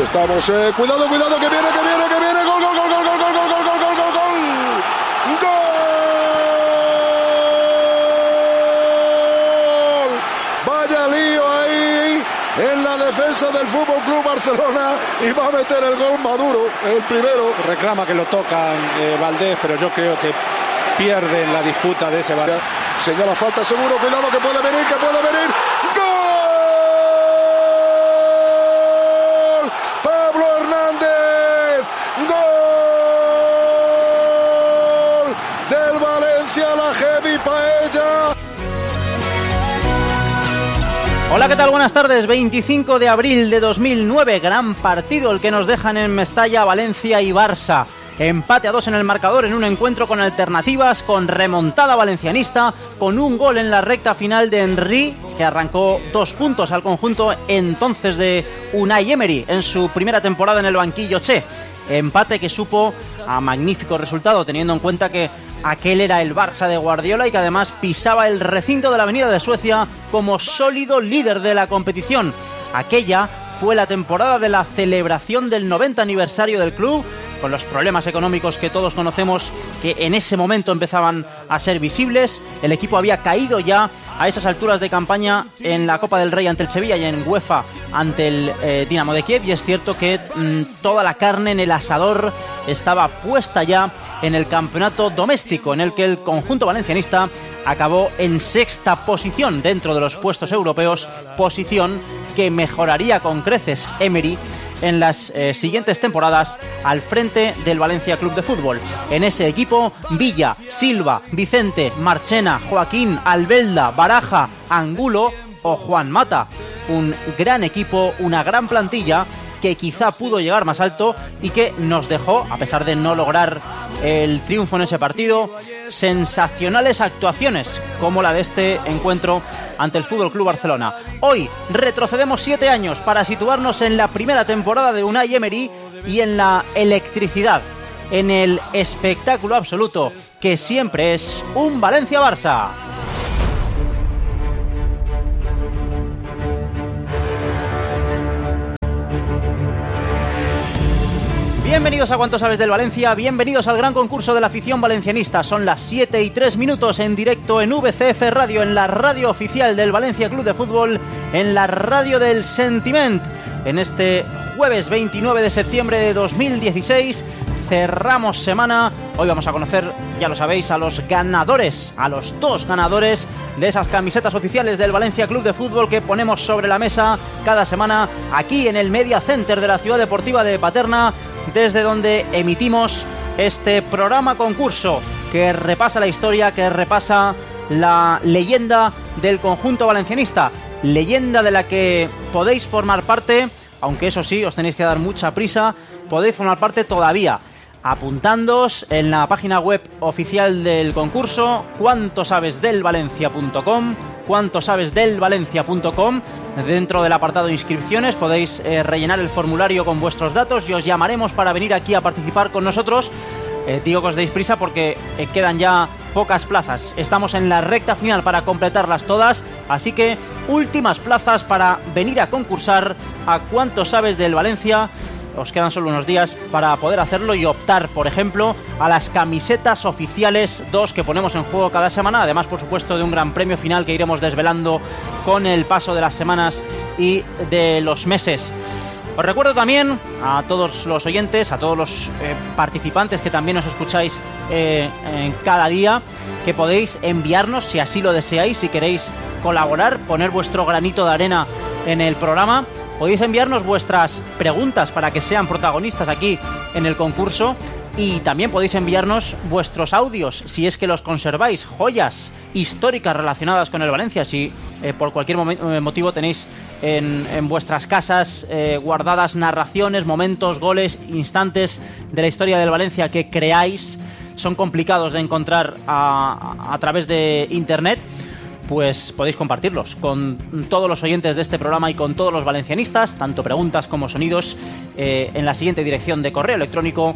estamos, cuidado, que viene, gol, vaya lío ahí en la defensa del Fútbol Club Barcelona y va a meter el gol Maduro, el primero. Reclama que lo tocan Valdés, pero yo creo que pierden la disputa de ese balón. Señala falta seguro, cuidado que puede venir, ¡gol! Pablo Hernández, ¡gol! Del Valencia, la Heavy Paella. Hola, ¿qué tal? Buenas tardes. 25 de abril de 2009, gran partido el que nos dejan en Mestalla, Valencia y Barça. Empate a 2 en el marcador en un encuentro con alternativas, con remontada valencianista, con un gol en la recta final de Henry, que arrancó 2 puntos al conjunto entonces de Unai Emery en su primera temporada en el banquillo Che. Empate que supo a magnífico resultado, teniendo en cuenta que aquel era el Barça de Guardiola y que además pisaba el recinto de la Avenida de Suecia como sólido líder de la competición. Aquella fue la temporada de la celebración del 90 aniversario del club, con los problemas económicos que todos conocemos que en ese momento empezaban a ser visibles. El equipo había caído ya a esas alturas de campaña en la Copa del Rey ante el Sevilla y en UEFA ante el Dinamo de Kiev, y es cierto que toda la carne en el asador estaba puesta ya en el campeonato doméstico, en el que el conjunto valencianista acabó en 6ª posición dentro de los puestos europeos, posición que mejoraría con creces Emery en las siguientes temporadas al frente del Valencia Club de Fútbol. En ese equipo, Villa, Silva, Vicente, Marchena, Joaquín, Albelda, Baraja, Angulo o Juan Mata. Un gran equipo, una gran plantilla que quizá pudo llegar más alto y que nos dejó, a pesar de no lograr el triunfo en ese partido, sensacionales actuaciones como la de este encuentro ante el Fútbol Club Barcelona. Hoy retrocedemos 7 años para situarnos en la primera temporada de Unai Emery y en la electricidad, en el espectáculo absoluto que siempre es un Valencia-Barça. Bienvenidos a Cuánto Sabes del Valencia, bienvenidos al gran concurso de la afición valencianista. Son las 7:03 en directo en VCF Radio, en la radio oficial del Valencia Club de Fútbol, en la radio del Sentiment. En este jueves 29 de septiembre de 2016 cerramos semana. Hoy vamos a conocer, ya lo sabéis, a los ganadores, a los 2 ganadores de esas camisetas oficiales del Valencia Club de Fútbol que ponemos sobre la mesa cada semana aquí en el Media Center de la Ciudad Deportiva de Paterna, desde donde emitimos este programa concurso que repasa la historia, que repasa la leyenda del conjunto valencianista, leyenda de la que podéis formar parte, aunque eso sí, os tenéis que dar mucha prisa, podéis formar parte todavía, apuntándoos en la página web oficial del concurso, cuantosabesdelvalencia.com, cuantosabesdelvalencia.com. Dentro del apartado de inscripciones podéis rellenar el formulario con vuestros datos y os llamaremos para venir aquí a participar con nosotros. Digo que os deis prisa porque quedan ya pocas plazas. Estamos en la recta final para completarlas todas, así que últimas plazas para venir a concursar a Cuánto Sabes del Valencia. Os quedan solo unos días para poder hacerlo y optar, por ejemplo, a las camisetas oficiales 2 que ponemos en juego cada semana, además, por supuesto, de un gran premio final que iremos desvelando con el paso de las semanas y de los meses. Os recuerdo también a todos los oyentes, a todos los participantes que también os escucháis en cada día, que podéis enviarnos, si así lo deseáis, si queréis colaborar, poner vuestro granito de arena en el programa. Podéis enviarnos vuestras preguntas para que sean protagonistas aquí en el concurso, y también podéis enviarnos vuestros audios, si es que los conserváis, joyas históricas relacionadas con el Valencia, si por cualquier motivo tenéis en vuestras casas guardadas narraciones, momentos, goles, instantes de la historia del Valencia que creáis son complicados de encontrar a través de internet, pues podéis compartirlos con todos los oyentes de este programa y con todos los valencianistas, tanto preguntas como sonidos, en la siguiente dirección de correo electrónico: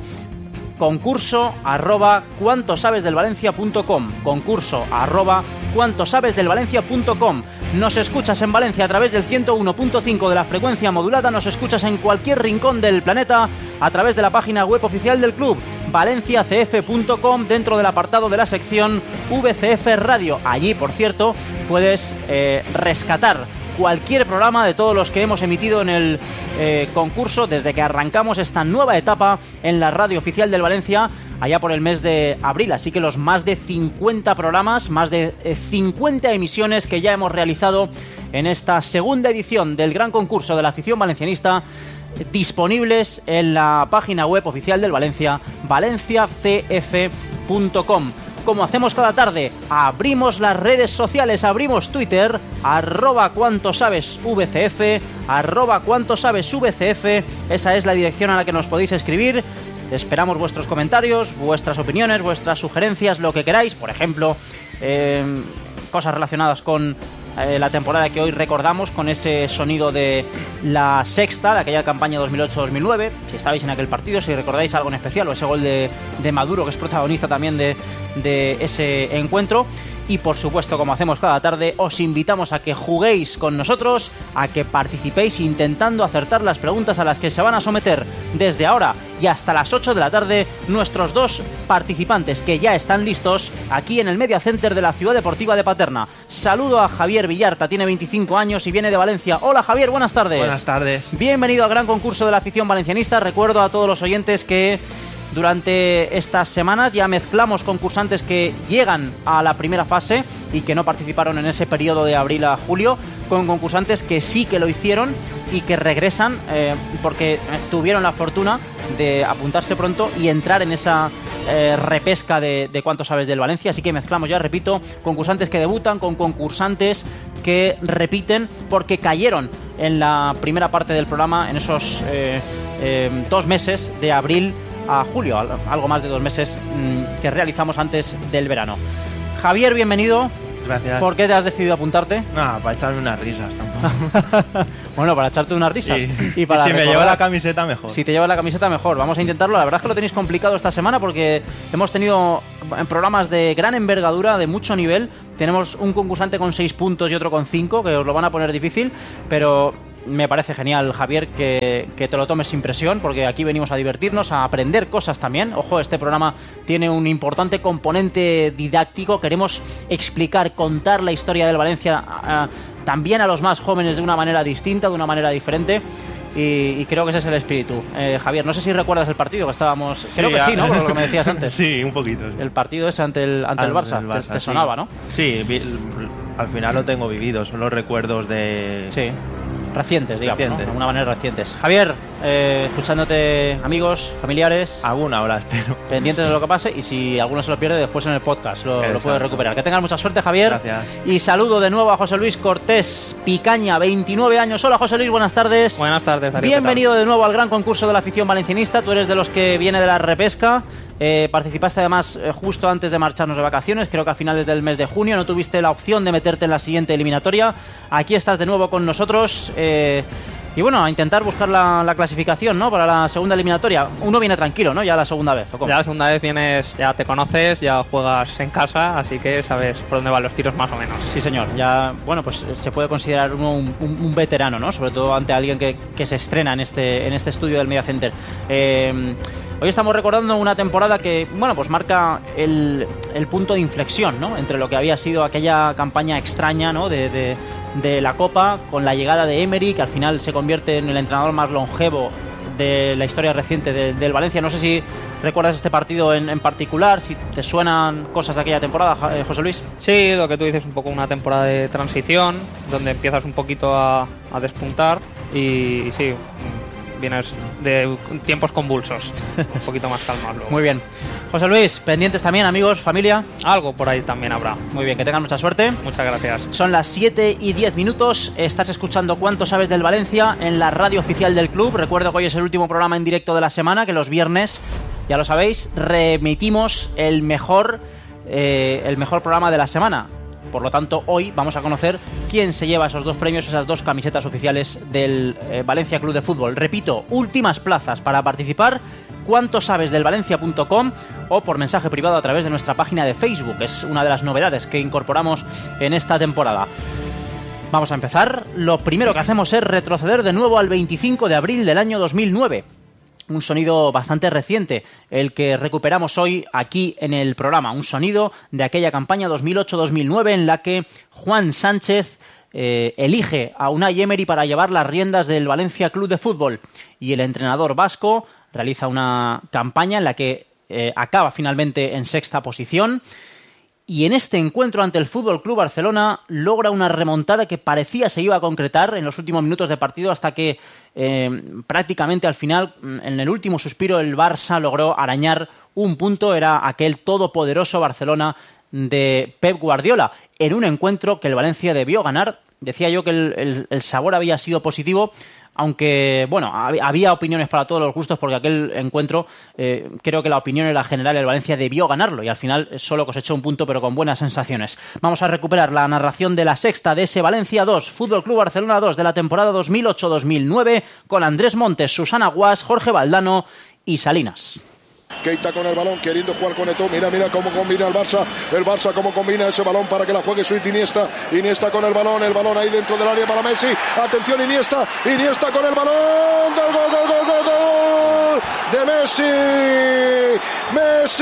concurso@cuantosabesdelvalencia.com, concurso@cuantosabesdelvalencia.com. Nos escuchas en Valencia a través del 101.5 de la frecuencia modulada, nos escuchas en cualquier rincón del planeta a través de la página web oficial del club, valenciacf.com, dentro del apartado de la sección VCF Radio. Allí, por cierto, puedes rescatar cualquier programa de todos los que hemos emitido en el concurso desde que arrancamos esta nueva etapa en la radio oficial del Valencia allá por el mes de abril. Así que los más de 50 programas, más de 50 emisiones que ya hemos realizado en esta segunda edición del gran concurso de la afición valencianista, disponibles en la página web oficial del Valencia, valenciacf.com. Como hacemos cada tarde, abrimos las redes sociales, abrimos Twitter, @cuantosabesvcf, @cuantosabesvcf, esa es la dirección a la que nos podéis escribir. Esperamos vuestros comentarios, vuestras opiniones, vuestras sugerencias, lo que queráis, por ejemplo, cosas relacionadas con la temporada que hoy recordamos, con ese sonido de la sexta, de aquella campaña 2008-2009, si estabais en aquel partido, si recordáis algo en especial, o ese gol de Maduro, que es protagonista también de ese encuentro. Y por supuesto, como hacemos cada tarde, os invitamos a que juguéis con nosotros, a que participéis intentando acertar las preguntas a las que se van a someter desde ahora y hasta las 8 de la tarde nuestros dos participantes, que ya están listos aquí en el Media Center de la Ciudad Deportiva de Paterna. Saludo a Javier Villarta, tiene 25 años y viene de Valencia. Hola Javier, buenas tardes. Buenas tardes. Bienvenido al gran concurso de la afición valencianista. Recuerdo a todos los oyentes que durante estas semanas ya mezclamos concursantes que llegan a la primera fase y que no participaron en ese periodo de abril a julio, con concursantes que sí que lo hicieron y que regresan porque tuvieron la fortuna de apuntarse pronto y entrar en esa repesca de cuánto sabes del Valencia. Así que mezclamos, ya repito, concursantes que debutan con concursantes que repiten porque cayeron en la primera parte del programa en esos 2 meses de abril a julio, algo más de 2 meses que realizamos antes del verano. Javier, bienvenido. Gracias. ¿Por qué te has decidido apuntarte? Nada, para echarme unas risas tampoco. Bueno, para echarte unas risas. Sí. Y para si me llevo la camiseta, mejor. Si te llevas la camiseta, mejor. Vamos a intentarlo. La verdad es que lo tenéis complicado esta semana porque hemos tenido programas de gran envergadura, de mucho nivel. Tenemos un concursante con 6 puntos y otro con 5, que os lo van a poner difícil, pero me parece genial, Javier, que te lo tomes sin presión, porque aquí venimos a divertirnos, a aprender cosas también. Ojo, este programa tiene un importante componente didáctico. Queremos explicar, contar la historia del Valencia también a los más jóvenes de una manera distinta, de una manera diferente. Y creo que ese es el espíritu. Javier, no sé si recuerdas el partido que estábamos... Creo que sí, ¿no? Por lo que me decías antes. Sí, un poquito. Sí. El partido ese ante el Barça. Te sonaba, sí. ¿no? Sí, al final lo tengo vivido. Son los recuerdos de... Sí. Recientes, digamos, ¿no? De alguna manera recientes. Javier, escuchándote amigos, familiares. Alguna hora espero. Pendientes de lo que pase, y si alguno se lo pierde, después en el podcast lo puedes recuperar. Que tengas mucha suerte, Javier. Gracias. Y saludo de nuevo a José Luis Cortés Picaña, 29 años. Hola, José Luis, buenas tardes. Buenas tardes, Darío. Bienvenido de nuevo al gran concurso de la afición valencianista. Tú eres de los que viene de la repesca. Participaste además justo antes de marcharnos de vacaciones, creo que a finales del mes de junio. No tuviste la opción de meterte en la siguiente eliminatoria. Aquí estás de nuevo con nosotros y bueno, a intentar buscar la clasificación, ¿no? Para la segunda eliminatoria. Uno viene tranquilo, ¿no? Ya la segunda vez, ¿o cómo? Ya la segunda vez vienes, ya te conoces, ya juegas en casa, así que sabes por dónde van los tiros más o menos. Sí, señor. Ya, bueno, pues se puede considerar uno un veterano, ¿no? Sobre todo ante alguien que se estrena en este estudio del Media Center. Hoy estamos recordando una temporada que, bueno, pues marca el punto de inflexión, ¿no? Entre lo que había sido aquella campaña extraña, ¿no? De la Copa, con la llegada de Emery, que al final se convierte en el entrenador más longevo de la historia reciente del Valencia. No sé si recuerdas este partido en particular, si te suenan cosas de aquella temporada, José Luis. Sí, lo que tú dices, un poco una temporada de transición, donde empiezas un poquito a despuntar y sí, vienes de tiempos convulsos, un poquito más calmados luego. Muy bien. José Luis, pendientes también, amigos, familia. Algo por ahí también habrá. Muy bien, que tengan mucha suerte. Muchas gracias. Son las 7:10. Estás escuchando ¿Cuánto sabes del Valencia? En la radio oficial del club. Recuerdo que hoy es el último programa en directo de la semana, que los viernes, ya lo sabéis, remitimos el mejor programa de la semana. Por lo tanto, hoy vamos a conocer quién se lleva esos 2 premios, esas 2 camisetas oficiales del Valencia Club de Fútbol. Repito, últimas plazas para participar. cuantosabesdelvalencia.com o por mensaje privado a través de nuestra página de Facebook. Es una de las novedades que incorporamos en esta temporada. Vamos a empezar. Lo primero que hacemos es retroceder de nuevo al 25 de abril del año 2009. Un sonido bastante reciente, el que recuperamos hoy aquí en el programa. Un sonido de aquella campaña 2008-2009 en la que Juan Sánchez elige a Unai Emery para llevar las riendas del Valencia Club de Fútbol. Y el entrenador vasco realiza una campaña en la que acaba finalmente en sexta posición. Y en este encuentro ante el Fútbol Club Barcelona logra una remontada que parecía se iba a concretar en los últimos minutos de partido, hasta que prácticamente al final, en el último suspiro, el Barça logró arañar un punto. Era aquel todopoderoso Barcelona de Pep Guardiola, en un encuentro que el Valencia debió ganar. Decía yo que el sabor había sido positivo, aunque, bueno, había opiniones para todos los gustos, porque aquel encuentro, creo que la opinión era general, el Valencia debió ganarlo, y al final solo cosechó un punto, pero con buenas sensaciones. Vamos a recuperar la narración de la sexta de ese Valencia 2, Fútbol Club Barcelona 2, de la temporada 2008-2009, con Andrés Montes, Susana Guas, Jorge Valdano y Salinas. Keita con el balón, queriendo jugar con Eto'o. Mira cómo combina el Barça cómo combina ese balón para que la juegue Suiz. Iniesta con el balón ahí dentro del área para Messi. Atención, Iniesta con el balón. Gol de Messi,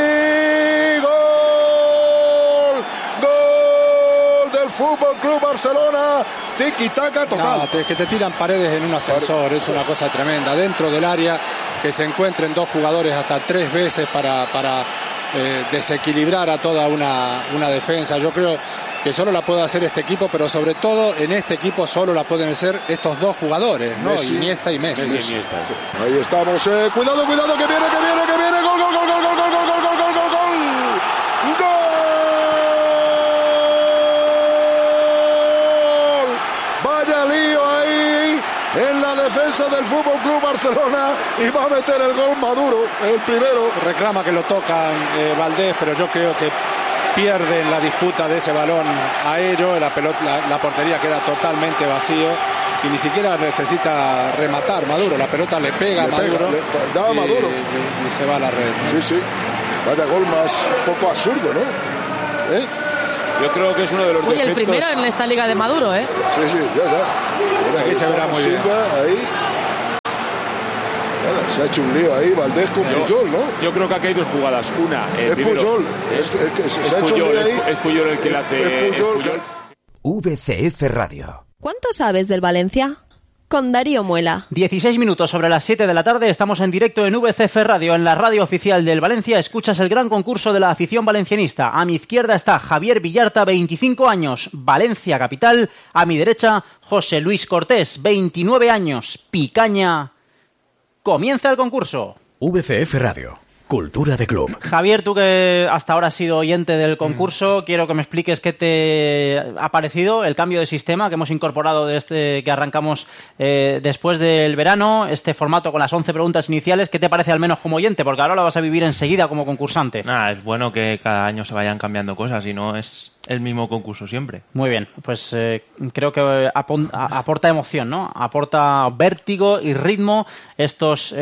gol del Fútbol Club Barcelona. Tiki-taka total. No, que te tiran paredes en un ascensor, es una cosa tremenda. Dentro del área, que se encuentren dos jugadores hasta 3 veces para desequilibrar a toda una defensa. Yo creo que solo la puede hacer este equipo, pero sobre todo en este equipo solo la pueden hacer estos dos jugadores, ¿no? Messi, Iniesta y Messi. Iniesta. Ahí estamos. Cuidado, que viene. Gol. Vaya lío ahí en la defensa del Fútbol Club Barcelona, y va a meter el gol Maduro, el primero. Reclama que lo tocan Valdés, pero yo creo que pierden la disputa de ese balón aéreo. La portería queda totalmente vacío y ni siquiera necesita rematar Maduro. La pelota le pega a Maduro. Da a Maduro. Y se va a la red. Sí. Vaya gol más un poco absurdo, ¿no? Yo creo que es uno de los defectos. El primero en esta liga de Maduro, ¿eh? Sí, ya. Aquí se verá muy bien. Ahí. Se ha hecho un lío ahí Valdés con Puyol, ¿no? Yo creo que aquí hay dos jugadas. Una, es Puyol. Se ha hecho un lío ahí. Es Puyol el que le hace. Es Puyol. VCF Radio. ¿Cuánto sabes del Valencia? Con Darío Muela. 16 minutos sobre las 7 de la tarde, estamos en directo en VCF Radio, en la radio oficial del Valencia. Escuchas el gran concurso de la afición valencianista. A mi izquierda está Javier Villarta, 25 años, Valencia capital. A mi derecha, José Luis Cortés, 29 años, Picaña. Comienza el concurso. VCF Radio. Cultura de club. Javier, tú que hasta ahora has sido oyente del concurso, quiero que me expliques qué te ha parecido el cambio de sistema que hemos incorporado desde que arrancamos después del verano, este formato con las 11 preguntas iniciales. ¿Qué te parece al menos como oyente? Porque ahora lo vas a vivir enseguida como concursante. Es bueno que cada año se vayan cambiando cosas y no es el mismo concurso siempre. Muy bien, pues creo que aporta emoción, ¿no? Aporta vértigo y ritmo estos,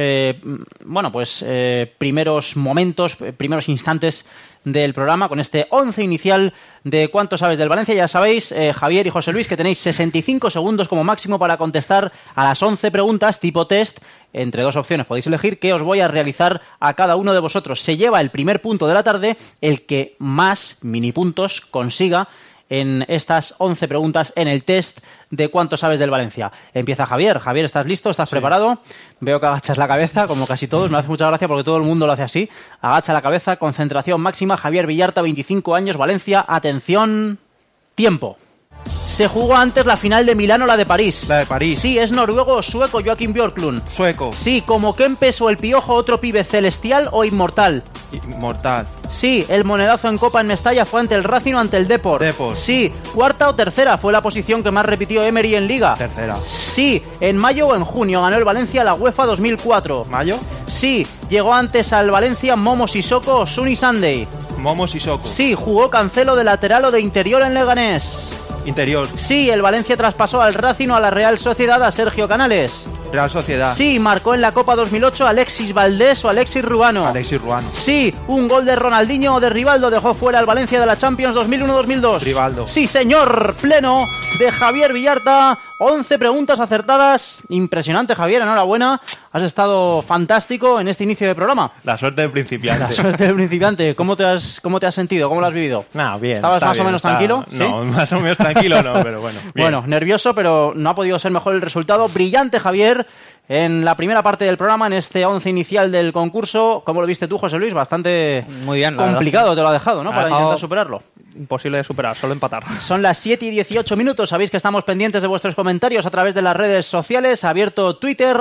primeros momentos, primeros instantes del programa, con este 11 inicial de ¿Cuánto sabes del Valencia? Ya sabéis, Javier y José Luis, que tenéis 65 segundos como máximo para contestar a las 11 preguntas tipo test. Entre dos opciones podéis elegir que os voy a realizar a cada uno de vosotros. Se lleva el primer punto de la tarde el que más minipuntos consiga en estas 11 preguntas en el test de ¿Cuánto sabes del Valencia? Empieza Javier. Javier, ¿estás listo? ¿Estás preparado? Veo que agachas la cabeza, como casi todos. Me hace mucha gracia porque todo el mundo lo hace así. Agacha la cabeza, concentración máxima. Javier Villarta, 25 años, Valencia. Atención, tiempo. Se jugó antes la final de Milán o la de París. La de París. Sí, ¿es noruego o sueco Joakim Björklund? Sueco. Sí, ¿como Kempes o el Piojo otro pibe celestial o inmortal? Inmortal. Sí, el monedazo en Copa en Mestalla fue ante el Racing o ante el Depor. Depor. Sí, ¿cuarta o tercera fue la posición que más repitió Emery en Liga? Tercera. Sí, ¿en mayo o en junio ganó el Valencia la UEFA 2004? ¿Mayo? Sí, ¿llegó antes al Valencia Momo Sissoko o Sunny Sunday? Momo Sissoko. Sí, ¿jugó Cancelo de lateral o de interior en Leganés? Interior. Sí, el Valencia traspasó al Racing o a la Real Sociedad a Sergio Canales. Real Sociedad. Sí, marcó en la Copa 2008 Alexis Valdés o Alexis Ruano. Alexis Ruano. Sí, un gol de Ronaldinho o de Rivaldo dejó fuera al Valencia de la Champions 2001-2002. Rivaldo. Sí, señor, pleno de Javier Villarta. 11 preguntas acertadas. Impresionante, Javier, enhorabuena. Has estado fantástico en este inicio de programa. La suerte del principiante. La suerte del principiante. ¿Cómo te has sentido? ¿Cómo lo has vivido? No, bien. ¿Estabas más o menos tranquilo? ¿Sí? No, más o menos tranquilo no, pero bueno. Bien. Bueno, nervioso, pero no ha podido ser mejor el resultado. Brillante, Javier, en la primera parte del programa, en este 11 inicial del concurso. ¿Cómo lo viste tú, José Luis? Bastante muy bien, complicado verdad. Te lo ha dejado, ¿no? Para intentar superarlo. Imposible de superar, solo empatar. Son las 7 y 18 minutos. Sabéis que estamos pendientes de vuestros comentarios a través de las redes sociales. Abierto Twitter,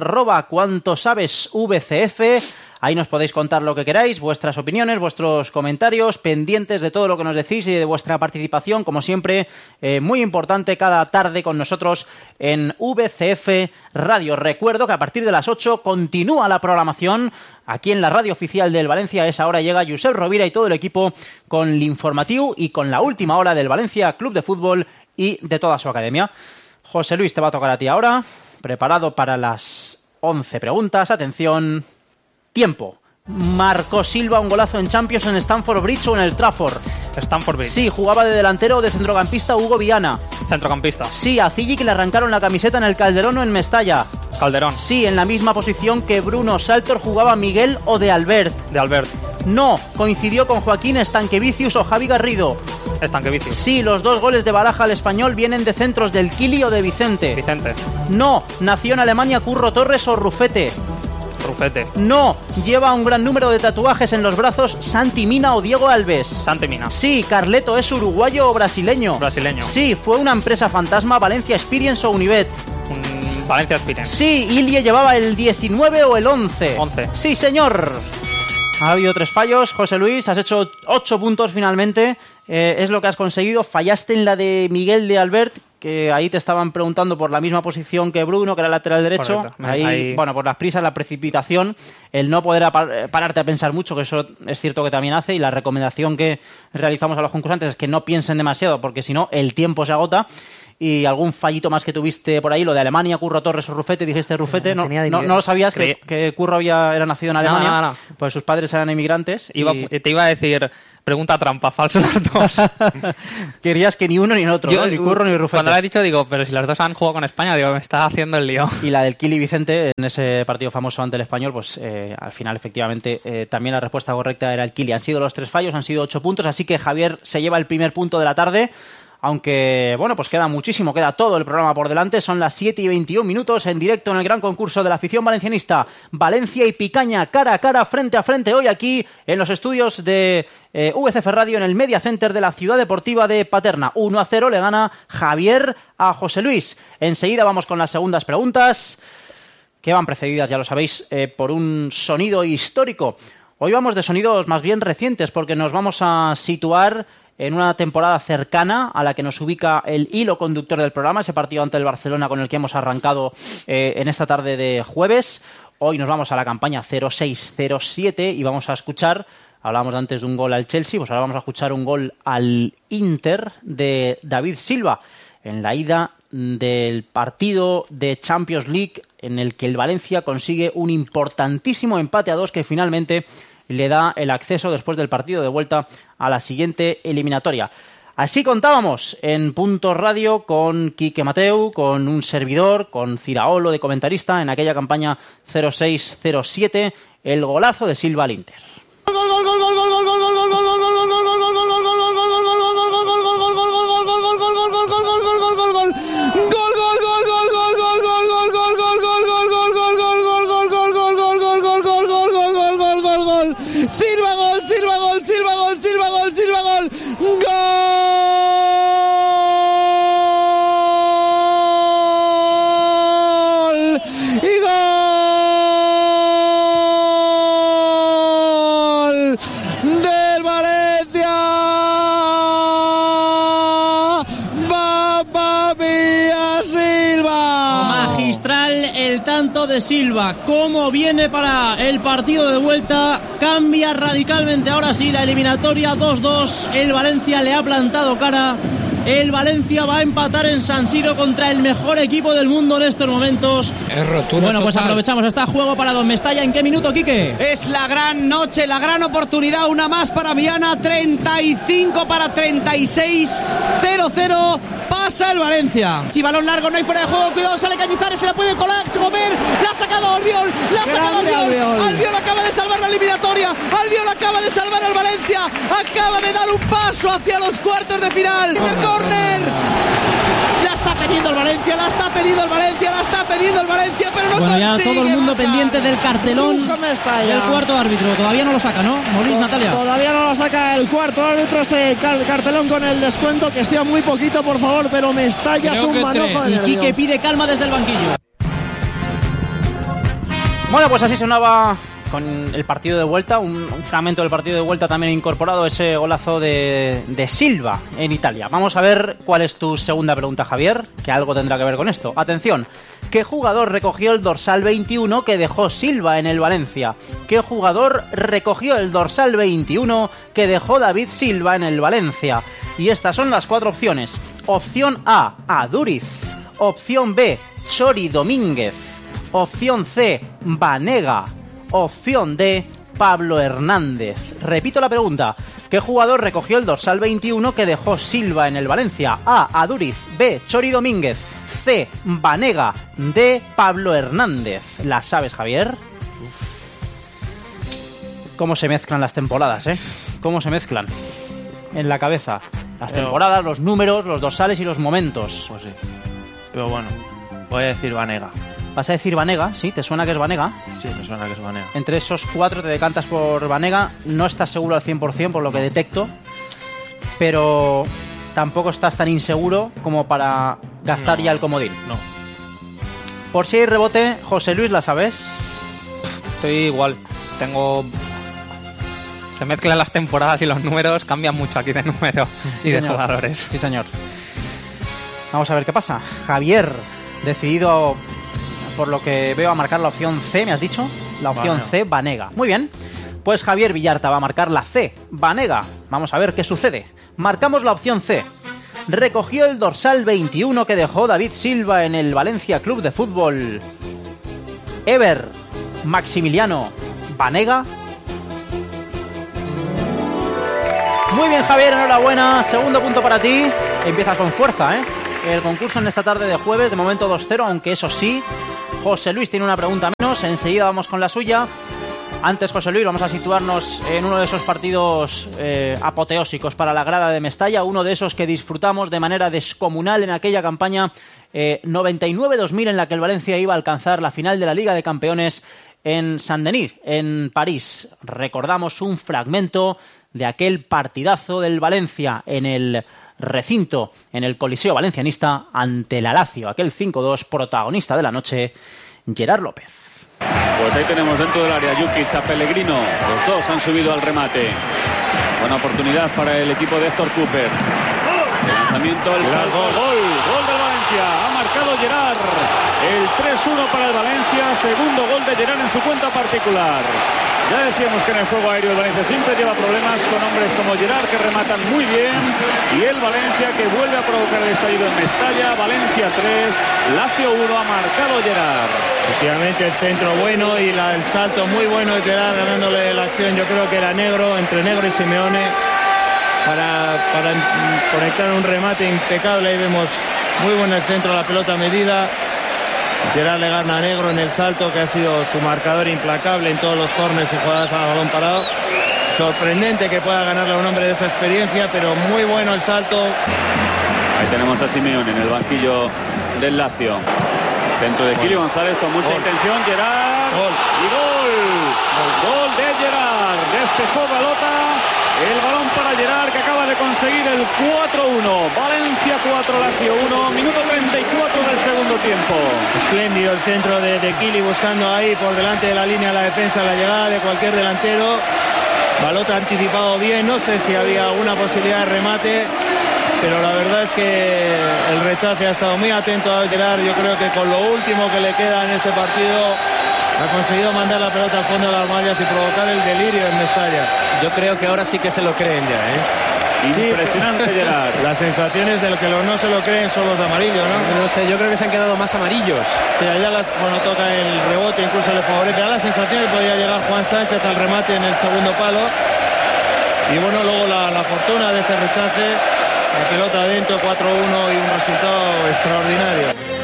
@cuantosabesvcf. Ahí nos podéis contar lo que queráis, vuestras opiniones, vuestros comentarios, pendientes de todo lo que nos decís y de vuestra participación, como siempre, muy importante cada tarde con nosotros en VCF Radio. Recuerdo que a partir de las 8 continúa la programación aquí en la radio oficial del Valencia. A esa hora llega Josep Rovira y todo el equipo con el informativo y con la última hora del Valencia Club de Fútbol y de toda su academia. José Luis, te va a tocar a ti ahora. Preparado para las 11 preguntas. Atención. Tiempo. Marcó Silva un golazo en Champions en Stamford Bridge o en el Trafford. Stamford Bridge. Sí, jugaba de delantero o de centrocampista Hugo Viana. Centrocampista. Sí, a Zigic le arrancaron la camiseta en el Calderón o en Mestalla. Calderón. Sí, en la misma posición que Bruno Saltor jugaba Miguel o de Albert. De Albert. No, coincidió con Joaquín Estanquevicius o Javi Garrido. Estanquevicius. Sí, los 2 goles de Baraja al Español vienen de centros del Kili o de Vicente. Vicente. No, nació en Alemania Curro Torres o Rufete. Rufete. No, lleva un gran número de tatuajes en los brazos Santi Mina o Diego Alves. Santi Mina. Sí, Carleto es uruguayo o brasileño. Brasileño. Sí, fue una empresa fantasma Valencia Experience o Univet. Valencia Experience. Sí, Ilie llevaba el 19 o el 11. 11. Sí, señor. Ha habido 3 fallos, José Luis, has hecho 8 puntos finalmente, es lo que has conseguido. Fallaste en la de Miguel de Albert, que ahí te estaban preguntando por la misma posición que Bruno, que era lateral derecho. Ahí, bueno, por las prisas, la precipitación, el no poder pararte a pensar mucho, que eso es cierto que también hace, y la recomendación que realizamos a los concursantes es que no piensen demasiado, porque si no, el tiempo se agota. Y algún fallito más que tuviste por ahí, lo de Alemania, Curro Torres o Rufete, dijiste Rufete, no lo sabías que Curro era nacido en Alemania, no. Pues sus padres eran inmigrantes. Te iba a decir, pregunta trampa, falso los dos. Querías que ni uno ni otro, ¿no? Ni Curro ni Rufete. Cuando lo he dicho digo, pero si los dos han jugado con España, digo, me está haciendo el lío. Y la del Kili Vicente, en ese partido famoso ante el Español, pues al final efectivamente también la respuesta correcta era el Kili. Han sido los 3 fallos, han sido 8 puntos, así que Javier se lleva el primer punto de la tarde. Aunque, bueno, pues queda muchísimo, queda todo el programa por delante. Son las 7 y 21 minutos en directo en el gran concurso de la afición valencianista. Valencia y Picaña, cara a cara, frente a frente, hoy aquí en los estudios de VCF Radio en el Media Center de la Ciudad Deportiva de Paterna. 1-0 le gana Javier a José Luis. Enseguida vamos con las segundas preguntas, que van precedidas, ya lo sabéis, por un sonido histórico. Hoy vamos de sonidos más bien recientes, porque nos vamos a situar en una temporada cercana a la que nos ubica el hilo conductor del programa, ese partido ante el Barcelona con el que hemos arrancado en esta tarde de jueves. Hoy nos vamos a la campaña 06-07 y vamos a escuchar, hablábamos antes de un gol al Chelsea, pues ahora vamos a escuchar un gol al Inter de David Silva en la ida del partido de Champions League en el que el Valencia consigue un importantísimo empate a 2 que finalmente le da el acceso después del partido de vuelta a la siguiente eliminatoria. Así contábamos en Puntos Radio con Quique Mateu, con un servidor, con Ciraolo de comentarista en aquella campaña 06-07, el golazo de Silva al Inter. Silva gol, Silva gol, Silva gol, Silva gol, Silva gol, gol y gol del Valencia. Mamma mía, Silva. Magistral el tanto de Silva. Cómo viene para el partido de vuelta. Cambia radicalmente ahora sí la eliminatoria. 2-2. El Valencia le ha plantado cara El Valencia va a empatar en San Siro contra el mejor equipo del mundo en estos momentos. Es rotura. Bueno, pues aprovechamos. Está juego para Don Mestalla. ¿En qué minuto, Quique? Es la gran noche, la gran oportunidad. Una más para Viana. 35 para 36. 0-0. Pasa el Valencia. Si balón largo, no hay fuera de juego. Cuidado, sale Cañizares. Se la puede colar. Comer. La ha sacado Albiol. La ha sacado Albiol. Albiol acaba de salvar la eliminatoria. Albiol acaba de salvar al Valencia. Acaba de dar un paso hacia los cuartos de final. Corner. La está teniendo el Valencia, la está teniendo el Valencia, la está teniendo el Valencia, pero no bueno, consigue. Ya todo el mundo marcar. pendiente del cartelón del cuarto árbitro. Todavía no lo saca, ¿no? Morís, Natalia. Todavía no lo saca el cuarto árbitro, ese cartelón con el descuento, que sea muy poquito, por favor, pero Mestalla es un manojo de Y nervios. Quique pide calma desde el banquillo. Bueno, pues así sonaba con el partido de vuelta, un fragmento del partido de vuelta también incorporado, ese golazo de Silva en Italia. Vamos a ver cuál es tu segunda pregunta, Javier, que algo tendrá que ver con esto. Atención, ¿qué jugador recogió el dorsal 21 que dejó Silva en el Valencia? ¿Qué jugador recogió el dorsal 21 que dejó David Silva en el Valencia? Y estas son las 4 opciones. Opción A, Aduriz. Opción B, Chori Domínguez. Opción C, Banega. Opción D, Pablo Hernández. Repito la pregunta. ¿Qué jugador recogió el dorsal 21 que dejó Silva en el Valencia? A, Aduriz. B, Chori Domínguez. C, Banega. D, Pablo Hernández. ¿La sabes, Javier? ¿Cómo se mezclan las temporadas, ¿Cómo se mezclan? En la cabeza. Las temporadas, los números, los dorsales y los momentos. Pues sí. Pero bueno, voy a decir Banega. ¿Vas a decir Banega? ¿Sí? ¿Te suena que es Banega? Sí, me suena que es Banega. Entre esos 4 te decantas por Banega. No estás seguro al 100% por lo que detecto, pero tampoco estás tan inseguro como para gastar ya el comodín. No. Por si hay rebote, José Luis, ¿la sabes? Estoy igual. Se mezclan las temporadas y los números, cambian mucho aquí de número y de jugadores. Sí, señor. Vamos a ver qué pasa. Javier, decidido, por lo que veo, a marcar la opción C, ¿me has dicho? La opción Banega. C, Banega. Muy bien. Pues Javier Villarta va a marcar la C, Banega. Vamos a ver qué sucede. Marcamos la opción C. Recogió el dorsal 21 que dejó David Silva en el Valencia Club de Fútbol. Ever Maximiliano Banega. Muy bien, Javier, enhorabuena. Segundo punto para ti. Empiezas con fuerza, el concurso en esta tarde de jueves, de momento 2-0, aunque eso sí, José Luis tiene una pregunta menos. Enseguida vamos con la suya. Antes, José Luis, vamos a situarnos en uno de esos partidos apoteósicos para la grada de Mestalla, uno de esos que disfrutamos de manera descomunal en aquella campaña 99-2000 en la que el Valencia iba a alcanzar la final de la Liga de Campeones en Saint-Denis, en París. Recordamos un fragmento de aquel partidazo del Valencia en el recinto, en el Coliseo Valencianista, ante la Lazio, aquel 5-2, protagonista de la noche, Gerard López. Pues ahí tenemos dentro del área Jukic a Pellegrino, los dos han subido al remate. Buena oportunidad para el equipo de Héctor Cooper. El lanzamiento, el salto, gol del Valencia, ha marcado Gerard. El 3-1 para el Valencia, segundo gol de Gerard en su cuenta particular. Ya decíamos que en el juego aéreo el Valencia siempre lleva problemas con hombres como Gerard que rematan muy bien, y el Valencia que vuelve a provocar el estallido en Mestalla. Valencia 3, Lazio 1, ha marcado Gerard. Efectivamente, el centro bueno y el salto muy bueno de Gerard, ganándole la acción. Yo creo que era Negro, entre Negro y Simeone, para conectar un remate impecable. Ahí vemos muy bueno el centro, la pelota medida. Gerard le gana a Negro en el salto, que ha sido su marcador implacable en todos los corners y jugadas a balón parado. Sorprendente que pueda ganarle a un hombre de esa experiencia, pero muy bueno el salto. Ahí tenemos a Simeone en el banquillo del Lazio. Centro de Kili González con mucha intención. Gerard. Y gol de Gerard. Despejó Balota. El balón para Gerard, que acaba de conseguir el 4-1. Valencia 4, Lazio 1. Minuto 34 del segundo tiempo. Espléndido el centro de Kili, buscando ahí por delante de la línea la defensa, la llegada de cualquier delantero. Balota anticipado bien. No sé si había alguna posibilidad de remate, pero la verdad es que el rechace ha estado muy atento a Gerard. Yo creo que con lo último que le queda en este partido ha conseguido mandar la pelota al fondo de las mallas y provocar el delirio en Mestalla. Yo creo que ahora sí que se lo creen ya, Impresionante, Gerard. Las sensaciones de lo que no se lo creen son los de amarillo, ¿no? No sé, yo creo que se han quedado más amarillos. Sí, allá toca el rebote, incluso le favorece. Da la sensación que podía llegar Juan Sánchez al remate en el segundo palo. Y bueno, luego la fortuna de ese rechace, la pelota adentro, 4-1 y un resultado extraordinario.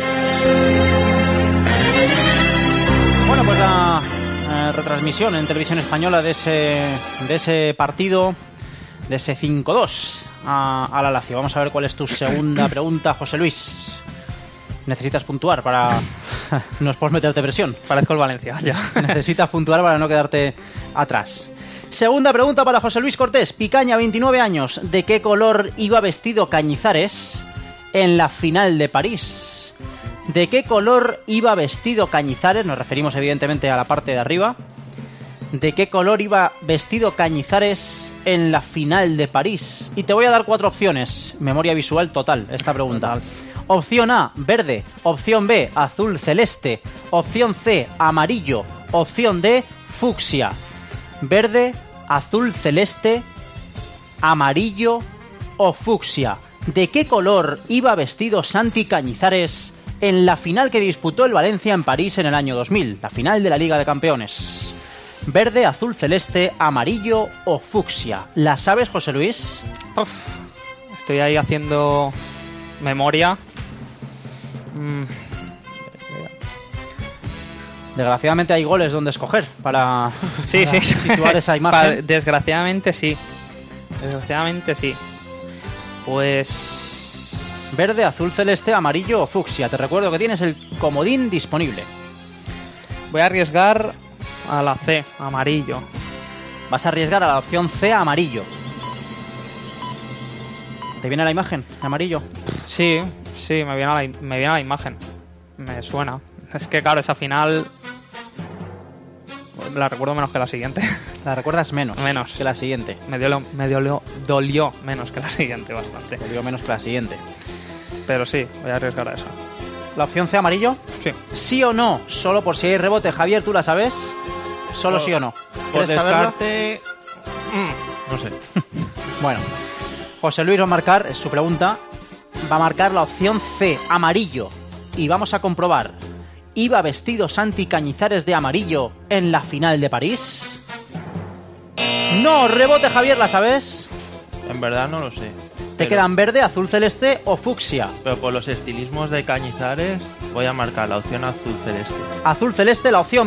Bueno, pues la retransmisión en televisión española de ese partido, de ese 5-2 a la Lazio. Vamos a ver cuál es tu segunda pregunta, José Luis. Necesitas puntuar para... No es por meterte presión. Parezco el Valencia, ya. Necesitas puntuar para no quedarte atrás. Segunda pregunta para José Luis Cortés. Picaña, 29 años. ¿De qué color iba vestido Cañizares en la final de París? ¿De qué color iba vestido Cañizares? Nos referimos evidentemente a la parte de arriba. ¿De qué color iba vestido Cañizares en la final de París? Y te voy a dar 4 opciones. Memoria visual total, esta pregunta. Total. Opción A, verde. Opción B, azul celeste. Opción C, amarillo. Opción D, fucsia. Verde, azul celeste, amarillo o fucsia. ¿De qué color iba vestido Santi Cañizares en la final que disputó el Valencia en París en el año 2000? La final de la Liga de Campeones. Verde, azul celeste, amarillo o fucsia. ¿La sabes, José Luis? Uf, estoy ahí haciendo memoria. Desgraciadamente hay goles donde escoger para sí. situar esa imagen. Desgraciadamente sí. Pues... Verde, azul celeste, amarillo o fucsia. Te recuerdo que tienes el comodín disponible. Voy a arriesgar a la C, amarillo. Vas a arriesgar a la opción C, amarillo. ¿Te viene la imagen, amarillo? Sí, me viene la imagen. Me suena. Es que claro, esa final la recuerdo menos que la siguiente. ¿La recuerdas menos? Menos que la siguiente. Me dolió menos que la siguiente bastante. Dolió menos que la siguiente. Pero sí, voy a arriesgar a esa. ¿La opción C, amarillo? Sí. ¿Sí o no? Solo por si hay rebote. Javier, ¿tú la sabes? Solo sí o no. Por descarte... No sé. Bueno, José Luis va a marcar, es su pregunta, va a marcar la opción C, amarillo. Y vamos a comprobar. ¿Iba vestido Santi Cañizares de amarillo en la final de París? No, rebote, Javier, ¿la sabes? En verdad no lo sé. ¿Te quedan verde, azul celeste o fucsia? Pero por los estilismos de Cañizares voy a marcar la opción azul celeste. Azul celeste, la opción